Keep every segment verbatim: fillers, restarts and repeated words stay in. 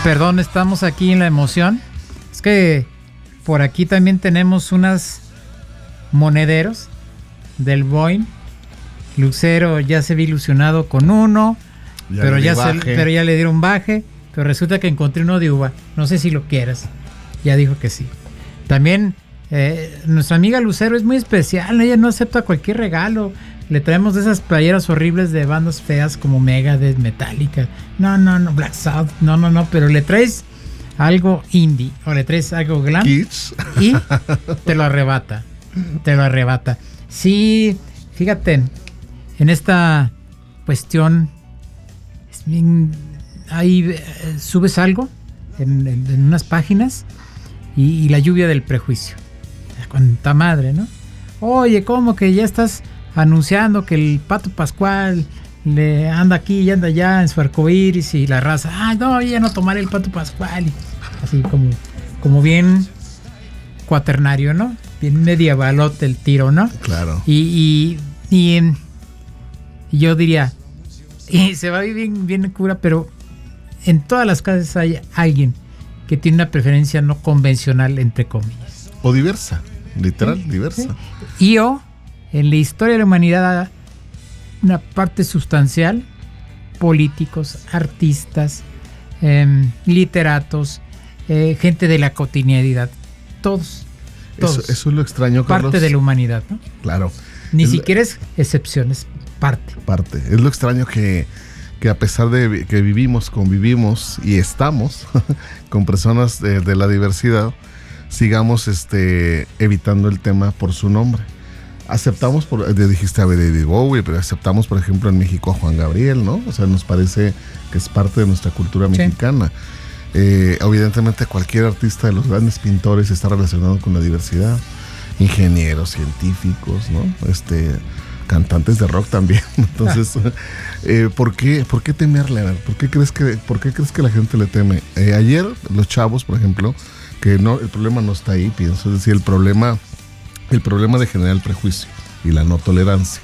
perdón, estamos aquí en la emoción. Es que por aquí también tenemos unas monederos del Boeing. Lucero ya se ve ilusionado con uno, ya pero, ya se, pero ya le dieron baje. Pero resulta que encontré uno de uva. No sé si lo quieras. Ya dijo que sí. También eh, nuestra amiga Lucero es muy especial. Ella no acepta cualquier regalo. Le traemos de esas playeras horribles de bandas feas como Megadeth, Metallica. No, no, no, Black Sabbath. No, no, no. Pero le traes algo indie o le traes algo glam. Kids. Y te lo arrebata. Te lo arrebata. Sí, fíjate. En esta cuestión es bien, ahí eh, subes algo en, en, en unas páginas y, y la lluvia del prejuicio. Cuánta madre, ¿no? Oye, ¿cómo que ya estás anunciando que el Pato Pascual le anda aquí y anda allá en su arcoíris y la raza? Ah, no, ya no tomaré el Pato Pascual. Y así como, como bien cuaternario, ¿no? Bien medievalote el tiro, ¿no? Claro. Y, y, y Y yo diría, y se va bien, bien cura, pero en todas las casas hay alguien que tiene una preferencia no convencional, entre comillas. O diversa, literal, sí, diversa. Sí. Y o, en la historia de la humanidad, una parte sustancial, políticos, artistas, eh, literatos, eh, gente de la cotidianidad, todos. todos. Eso, eso es lo extraño, Carlos. Parte de la humanidad, ¿no? Claro. Ni es siquiera es excepciones. Parte. Parte. Es lo extraño que, que a pesar de que vivimos, convivimos y estamos con personas de, de la diversidad, sigamos este, evitando el tema por su nombre. Aceptamos, por, dijiste a David Bowie, pero aceptamos, por ejemplo, en México a Juan Gabriel, ¿no? O sea, nos parece que es parte de nuestra cultura sí. mexicana. Eh, evidentemente, cualquier artista de los grandes pintores está relacionado con la diversidad. Ingenieros, científicos, ¿no? Este... cantantes de rock también. Entonces, eh, ¿por qué, por qué temerle? ¿Por qué crees que, por qué crees que la gente le teme? Eh, ayer los chavos, por ejemplo, que no, el problema no está ahí, pienso, es decir, el problema, el problema de generar el prejuicio y la no tolerancia.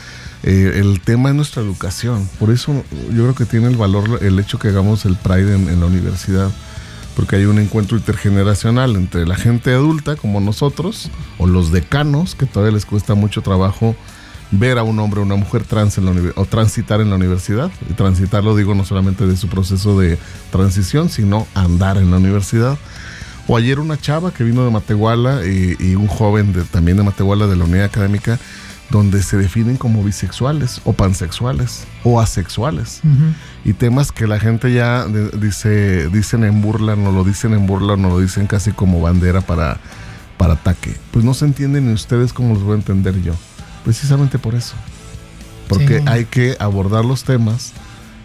Eh, el tema es nuestra educación. Por eso yo creo que tiene el valor el hecho que hagamos el Pride en, en la universidad, porque hay un encuentro intergeneracional entre la gente adulta como nosotros o los decanos que todavía les cuesta mucho trabajo ver a un hombre o una mujer trans en la uni- o transitar en la universidad. Y transitar lo digo no solamente de su proceso de transición, sino andar en la universidad. O ayer una chava que vino de Matehuala y, y un joven de, también de Matehuala de la unidad académica, donde se definen como bisexuales o pansexuales o asexuales. Uh-huh. Y temas que la gente ya de, dice, dicen en burla, no lo dicen en burla, no lo dicen casi como bandera para, para ataque. Pues no se entienden ni ustedes cómo los voy a entender yo. Precisamente por eso. Porque sí. hay que abordar los temas,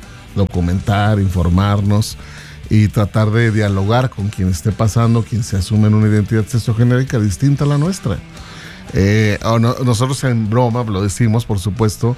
documentar, informarnos y tratar de dialogar con quien esté pasando, quien se asume en una identidad sexogenérica distinta a la nuestra. Eh, no, nosotros en broma lo decimos, por supuesto,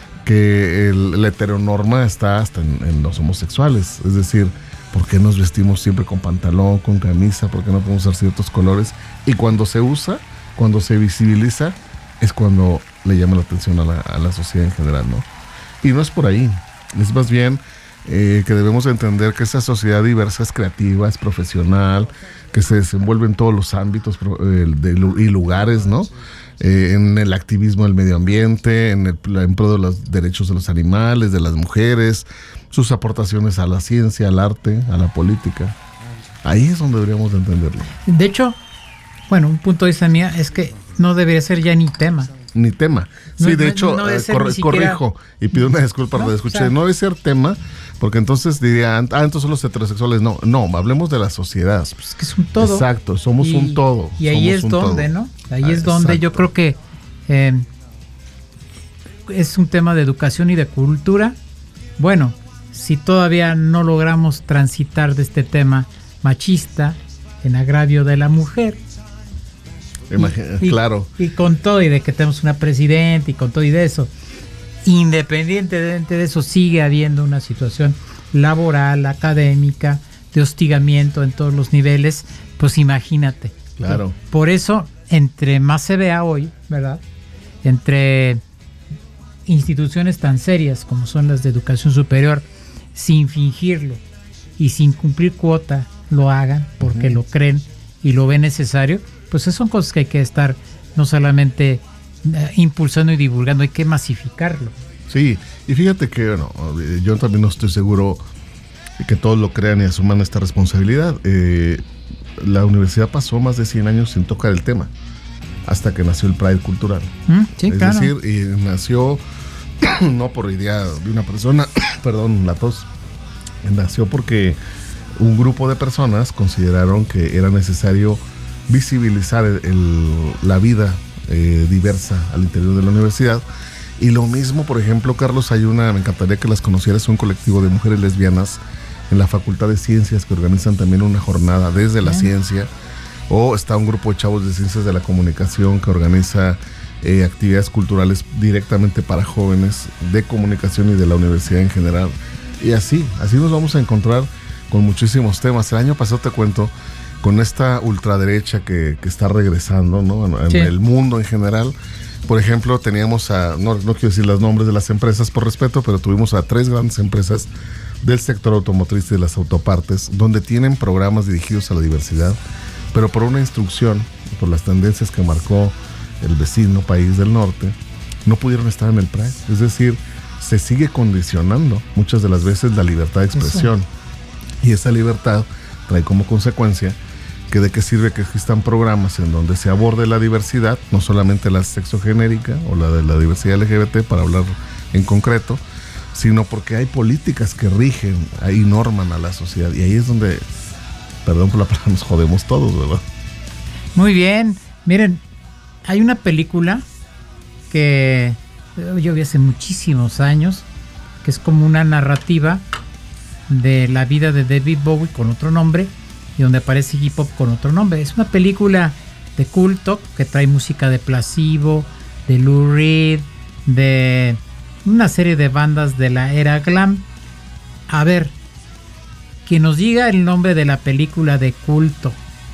que el, la heteronorma está hasta en, en los homosexuales. Es decir, ¿por qué nos vestimos siempre con pantalón, con camisa? ¿Por qué no podemos usar ciertos colores? Y cuando se usa, cuando se visibiliza, es cuando le llama la atención a la, a la sociedad en general, ¿no? Y no es por ahí, es más bien eh, que debemos entender que esa sociedad diversa es creativa, es profesional, que se desenvuelve en todos los ámbitos eh, de, y lugares, ¿no? Eh, en el activismo del medio ambiente, en, el, en pro de los derechos de los animales, de las mujeres, sus aportaciones a la ciencia, al arte, a la política. Ahí es donde deberíamos de entenderlo. De hecho, bueno, un punto de vista mía es que no debería ser ya ni tema. Ni tema. Sí, no, de hecho, no eh, cor- siquiera... corrijo y pido una disculpa, no, lo escuché. o sea, no debe ser tema, porque entonces dirían, ah, entonces son los heterosexuales. No, no, hablemos de la sociedad. Pues que es un todo. Exacto, somos y, un todo. Y ahí es donde, todo. ¿no? Ahí ah, es donde exacto. Yo creo que eh, es un tema de educación y de cultura. Bueno, si todavía no logramos transitar de este tema machista en agravio de la mujer, Imagina, y, claro. Y, y con todo, y de que tenemos una presidenta, y con todo y de eso, independientemente de eso, sigue habiendo una situación laboral, académica, de hostigamiento en todos los niveles, pues imagínate. Claro. Por eso, entre más se vea hoy, ¿verdad? Entre instituciones tan serias como son las de educación superior, sin fingirlo, y sin cumplir cuota lo hagan porque uh-huh. lo creen y lo ven necesario, pues esas son cosas que hay que estar no solamente uh, impulsando y divulgando, hay que masificarlo. Sí, y fíjate que bueno, yo también no estoy seguro que todos lo crean y asuman esta responsabilidad. Eh, la universidad pasó más de cien años sin tocar el tema, hasta que nació el Pride cultural. Mm, sí, es claro. decir, y nació no por idea de una persona, perdón, la tos, nació porque un grupo de personas consideraron que era necesario visibilizar el, el, la vida eh, diversa al interior de la universidad. Y lo mismo, por ejemplo, Carlos, hay una, me encantaría que las conocieras, un colectivo de mujeres lesbianas en la Facultad de Ciencias que organizan también una jornada desde la Bien. ciencia, o está un grupo de chavos de Ciencias de la Comunicación que organiza eh, actividades culturales directamente para jóvenes de comunicación y de la universidad en general. Y así, así nos vamos a encontrar con muchísimos temas. El año pasado, te cuento, con esta ultraderecha que, que está regresando, ¿no? En, sí. en el mundo en general. Por ejemplo, teníamos a, no, no quiero decir los nombres de las empresas por respeto, pero tuvimos a tres grandes empresas del sector automotriz y de las autopartes, donde tienen programas dirigidos a la diversidad, pero por una instrucción, por las tendencias que marcó el vecino país del norte, no pudieron estar en el Pride. Es decir, se sigue condicionando muchas de las veces la libertad de expresión. Eso. Y esa libertad trae como consecuencia que de qué sirve que existan programas en donde se aborde la diversidad, no solamente la sexogenérica o la de la diversidad L G B T, para hablar en concreto, sino porque hay políticas que rigen y norman a la sociedad. Y ahí es donde, perdón por la palabra, nos jodemos todos, ¿verdad? Muy bien. Miren, hay una película que yo vi hace muchísimos años, que es como una narrativa de la vida de David Bowie con otro nombre, y donde aparece Iggy Pop con otro nombre. Es una película de culto que trae música de Placebo, de Lou Reed, de una serie de bandas de la era glam. A ver, que nos diga el nombre de la película de culto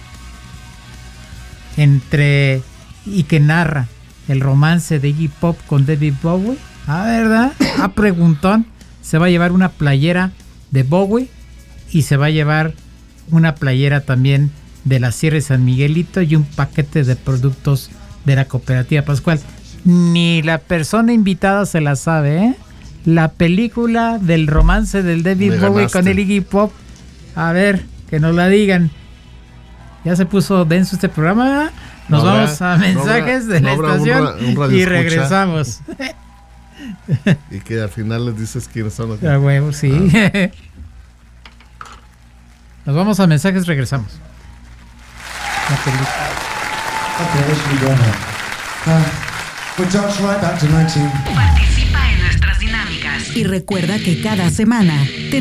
entre y que narra el romance de Iggy Pop con David Bowie. Ah, ¿verdad? A preguntón, se va a llevar una playera de Bowie y se va a llevar una playera también de la Sierra de San Miguelito y un paquete de productos de la Cooperativa Pascual. Ni la persona invitada se la sabe, ¿eh? La película del romance del David Bowie con el Iggy Pop. A ver, que nos la digan. Ya se puso denso este programa. Nos no vamos habrá, a mensajes no habrá, de la no estación un ra- un y regresamos. Y que al final les dices quiénes son los. A huevo, sí. Ah. Nos vamos a mensajes, regresamos. La película. Participa en nuestras dinámicas. Y recuerda que cada semana tenemos